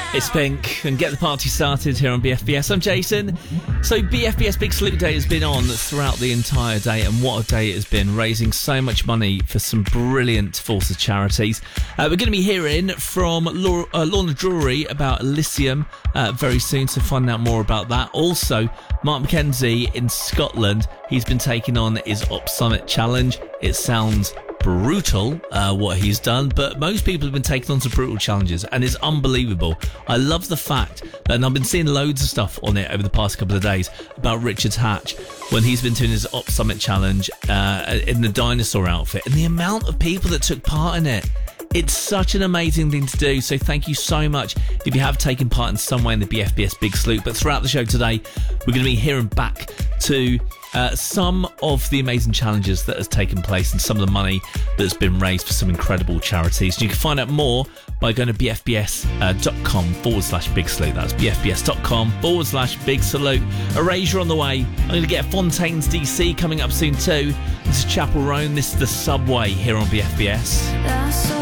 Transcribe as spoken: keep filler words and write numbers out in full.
It's Pink, and get the party started here on B F B S. I'm Jason. So B F B S Big Salute Day has been on throughout the entire day, and what a day it has been, raising so much money for some brilliant forces charities. Uh, we're going to be hearing from Laura, uh, Lorna Drury about Elysium uh, very soon, so find out more about that. Also, Mark McKenzie in Scotland, he's been taking on his Op Summit Challenge. It sounds brutal uh, what he's done, but most people have been taking on some brutal challenges, and it's unbelievable. I love the fact that, and I've been seeing loads of stuff on it over the past couple of days about Richard Hatch when he's been doing his Op Summit Challenge uh, in the dinosaur outfit, and the amount of people that took part in it. It's such an amazing thing to do, so thank you so much if you have taken part in some way in the B F B S Big Salute. But throughout the show today, we're going to be hearing back to uh, some of the amazing challenges that has taken place and some of the money that's been raised for some incredible charities. And you can find out more by going to bfbs.com forward slash big salute. That's bfbs.com forward slash big salute. Erasure on the way. I'm going to get Fontaines D C coming up soon too. This is Chapel Roan. This is the Subway here on B F B S.